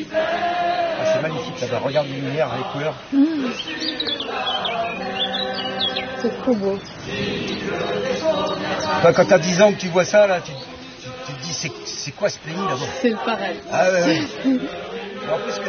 Ah, c'est magnifique là-bas, regarde les lumières, les couleurs. C'est trop beau. Enfin, quand t'as 10 ans que tu vois ça, là, tu te dis c'est quoi ce pays là-bas? C'est le paradis. Ah ouais, ouais. En plus,